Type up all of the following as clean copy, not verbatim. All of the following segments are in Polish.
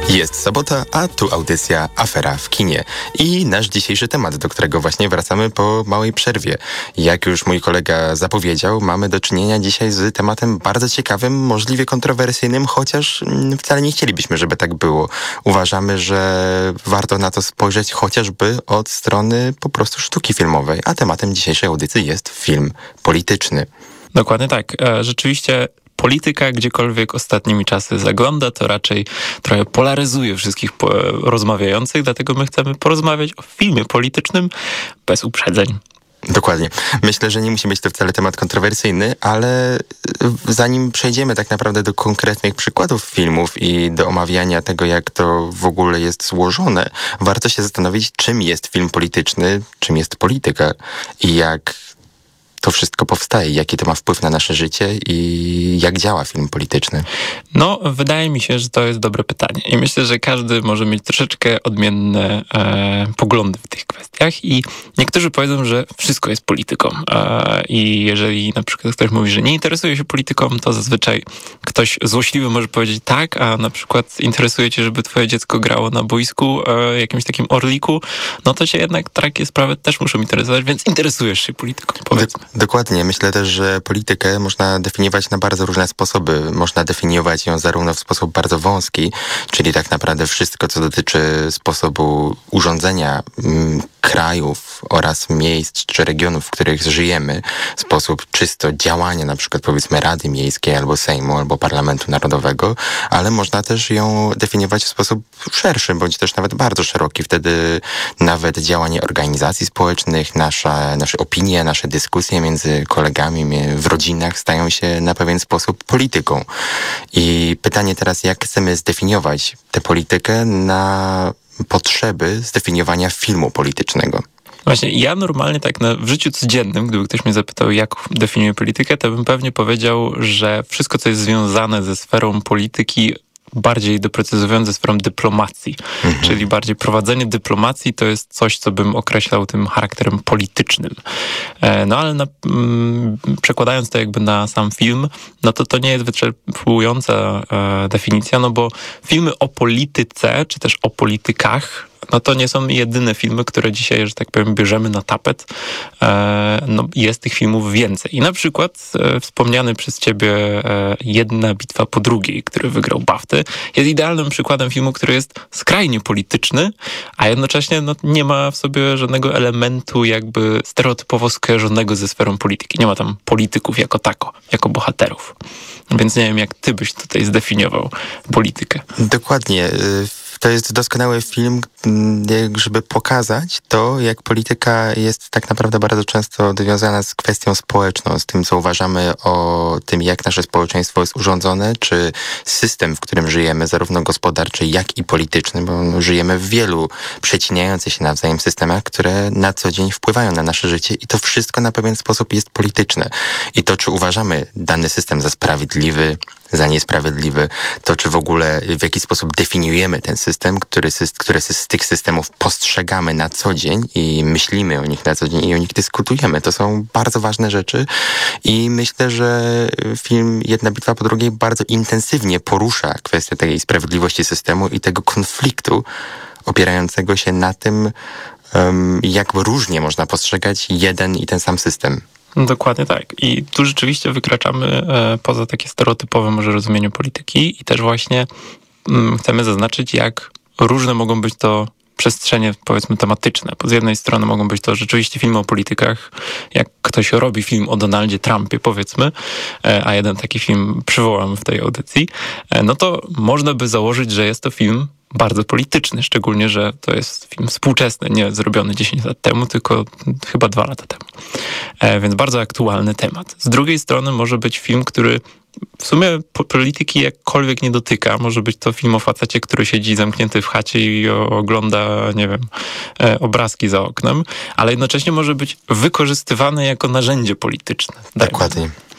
Jest sobota, a tu audycja Afera w kinie. I nasz dzisiejszy temat, do którego właśnie wracamy po małej przerwie. Jak już mój kolega zapowiedział, mamy do czynienia dzisiaj z tematem bardzo ciekawym, możliwie kontrowersyjnym, chociaż wcale nie chcielibyśmy, żeby tak było. Uważamy, że warto na to spojrzeć chociażby od strony po prostu sztuki filmowej, a tematem dzisiejszej audycji jest film polityczny. Dokładnie tak. Rzeczywiście polityka, gdziekolwiek ostatnimi czasy zagląda, to raczej trochę polaryzuje wszystkich rozmawiających, dlatego my chcemy porozmawiać o filmie politycznym bez uprzedzeń. Dokładnie. Myślę, że nie musi być to wcale temat kontrowersyjny, ale zanim przejdziemy tak naprawdę do konkretnych przykładów filmów i do omawiania tego, jak to w ogóle jest złożone, warto się zastanowić, czym jest film polityczny, czym jest polityka i jak to wszystko powstaje, jaki to ma wpływ na nasze życie i jak działa film polityczny? No, wydaje mi się, że to jest dobre pytanie. I myślę, że każdy może mieć troszeczkę odmienne poglądy w tych kwestiach i niektórzy powiedzą, że wszystko jest polityką. I jeżeli na przykład ktoś mówi, że nie interesuje się polityką, to zazwyczaj ktoś złośliwy może powiedzieć tak, a na przykład interesuje cię, żeby twoje dziecko grało na boisku jakimś takim orliku, no to cię jednak takie sprawy też muszą interesować, więc interesujesz się polityką, powiedzmy. Dokładnie. Myślę też, że politykę można definiować na bardzo różne sposoby. Można definiować ją zarówno w sposób bardzo wąski, czyli tak naprawdę wszystko, co dotyczy sposobu urządzenia krajów oraz miejsc czy regionów, w których żyjemy, sposób czysto działania, na przykład powiedzmy Rady Miejskiej albo Sejmu, albo Parlamentu Narodowego, ale można też ją definiować w sposób szerszy, bądź też nawet bardzo szeroki. Wtedy nawet działanie organizacji społecznych, nasze opinie, nasze dyskusje między kolegami w rodzinach stają się na pewien sposób polityką. I pytanie teraz, jak chcemy zdefiniować tę politykę na potrzeby zdefiniowania filmu politycznego? Właśnie, ja normalnie tak w życiu codziennym, gdyby ktoś mnie zapytał, jak definiuję politykę, to bym pewnie powiedział, że wszystko, co jest związane ze sferą polityki, bardziej doprecyzowując, ze sferą dyplomacji. Czyli bardziej prowadzenie dyplomacji to jest coś, co bym określał tym charakterem politycznym. No ale przekładając to jakby na sam film, no to nie jest wyczerpująca definicja, no bo filmy o polityce, czy też o politykach, no to nie są jedyne filmy, które dzisiaj, że tak powiem, bierzemy na tapet. No, jest tych filmów więcej. I na przykład wspomniany przez ciebie Jedna bitwa po drugiej, który wygrał BAFTY, jest idealnym przykładem filmu, który jest skrajnie polityczny, a jednocześnie nie ma w sobie żadnego elementu jakby stereotypowo skojarzonego ze sferą polityki. Nie ma tam polityków jako tako, jako bohaterów. Więc nie wiem, jak ty byś tutaj zdefiniował politykę. Dokładnie. To jest doskonały film, żeby pokazać to, jak polityka jest tak naprawdę bardzo często związana z kwestią społeczną, z tym, co uważamy o tym, jak nasze społeczeństwo jest urządzone, czy system, w którym żyjemy, zarówno gospodarczy, jak i polityczny, bo żyjemy w wielu przecinających się nawzajem systemach, które na co dzień wpływają na nasze życie i to wszystko na pewien sposób jest polityczne. I to, czy uważamy dany system za sprawiedliwy, za niesprawiedliwy, to czy w ogóle w jaki sposób definiujemy ten system, który z tych systemów postrzegamy na co dzień i myślimy o nich na co dzień i o nich dyskutujemy. To są bardzo ważne rzeczy i myślę, że film Jedna bitwa po drugiej bardzo intensywnie porusza kwestię tej sprawiedliwości systemu i tego konfliktu opierającego się na tym, jak różnie można postrzegać jeden i ten sam system. Dokładnie tak. I tu rzeczywiście wykraczamy poza takie stereotypowe może rozumienie polityki i też właśnie chcemy zaznaczyć, jak różne mogą być to przestrzenie, powiedzmy, tematyczne. Bo z jednej strony mogą być to rzeczywiście filmy o politykach, jak ktoś robi film o Donaldzie Trumpie, powiedzmy, a jeden taki film przywołam w tej audycji, no to można by założyć, że jest to film bardzo polityczny, szczególnie, że to jest film współczesny, nie zrobiony 10 lat temu, tylko chyba 2 lata temu. Więc bardzo aktualny temat. Z drugiej strony może być film, który w sumie polityki jakkolwiek nie dotyka. Może być to film o facecie, który siedzi zamknięty w chacie i ogląda, nie wiem, obrazki za oknem, ale jednocześnie może być wykorzystywany jako narzędzie polityczne. Dokładnie.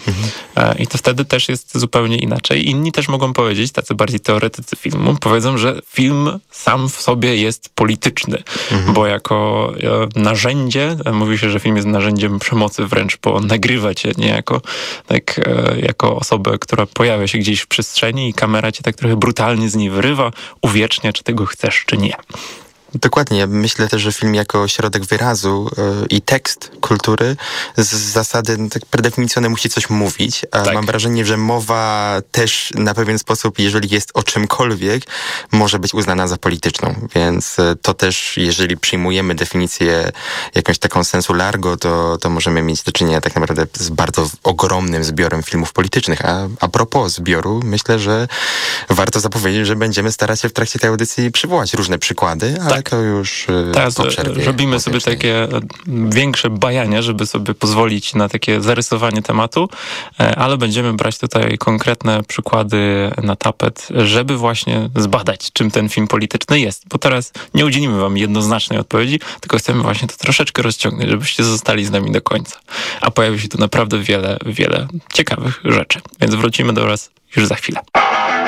I to wtedy też jest zupełnie inaczej. Inni też mogą powiedzieć, tacy bardziej teoretycy filmu, powiedzą, że film sam w sobie jest polityczny, bo jako narzędzie, mówi się, że film jest narzędziem przemocy wręcz, bo on nagrywa cię niejako jako osobę, która pojawia się gdzieś w przestrzeni i kamera cię tak trochę brutalnie z niej wyrywa, uwiecznia, czy tego chcesz, czy nie. Dokładnie. Ja myślę też, że film jako środek wyrazu i tekst kultury z zasady, tak per definicją one musi coś mówić. A Tak. mam wrażenie, że mowa też na pewien sposób, jeżeli jest o czymkolwiek, może być uznana za polityczną. Więc to też, jeżeli przyjmujemy definicję jakąś taką sensu largo, to możemy mieć do czynienia tak naprawdę z bardzo ogromnym zbiorem filmów politycznych. A propos zbioru, myślę, że warto zapowiedzieć, że będziemy starać się w trakcie tej audycji przywołać różne przykłady, ale to już Teraz po przerwie robimy sobie takie większe bajania, żeby sobie pozwolić na takie zarysowanie tematu, ale będziemy brać tutaj konkretne przykłady na tapet, żeby właśnie zbadać, czym ten film polityczny jest. Bo teraz nie udzielimy wam jednoznacznej odpowiedzi, tylko chcemy właśnie to troszeczkę rozciągnąć, żebyście zostali z nami do końca. A pojawi się tu naprawdę wiele ciekawych rzeczy. Więc wrócimy do was już za chwilę.